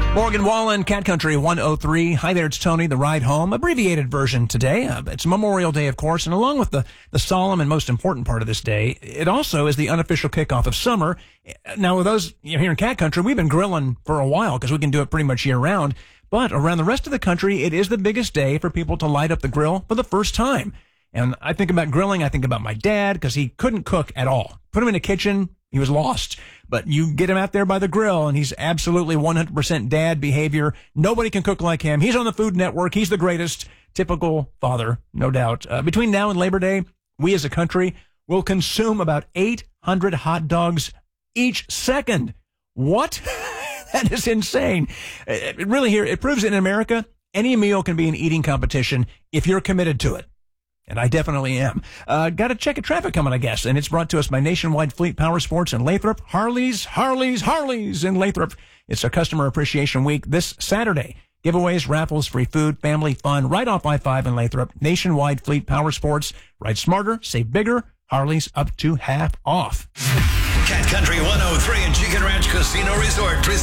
Morgan Wallen, Cat Country 103. Hi there, it's Tony, the ride home. Abbreviated version today. It's Memorial Day, of course, and along with the solemn and most important part of this day, it also is the unofficial kickoff of summer. Now, with those here in Cat Country, we've been grilling for a while because we can do it pretty much year-round. But around the rest of the country, it is the biggest day for people to light up the grill for the first time. And I think about grilling, I think about my dad, because he couldn't cook at all. Put him in a kitchen, he was lost. But you get him out there by the grill, and he's absolutely 100% dad behavior. Nobody can cook like him. He's on the Food Network. He's the greatest. Typical father, no doubt. Between now and Labor Day, we as a country will consume about 800 hot dogs each second. What? That is insane. It really here, it proves that in America, any meal can be an eating competition if you're committed to it. And I definitely am. Got to check a traffic coming, I guess. And it's brought to us by Nationwide Fleet Power Sports in Lathrop. Harleys in Lathrop. It's a Customer Appreciation Week this Saturday. Giveaways, raffles, free food, family fun, right off I-5 in Lathrop. Nationwide Fleet Power Sports. Ride smarter, save bigger. Harleys up to half off. Cat Country 103 and Chicken Ranch Casino Resort.